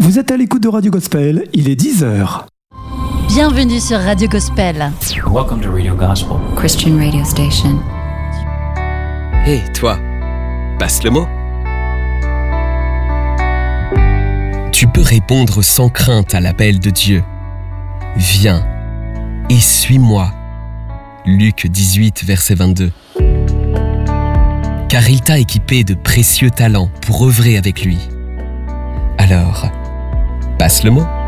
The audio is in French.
Vous êtes à l'écoute de Radio Gospel, il est 10h. Bienvenue sur Radio Gospel. Welcome to Radio Gospel, Christian radio station. Hé, toi, passe le mot. Tu peux répondre sans crainte à l'appel de Dieu. Viens et suis-moi. Luc 18, verset 22. Car il t'a équipé de précieux talents pour œuvrer avec lui. Alors, passe le mot.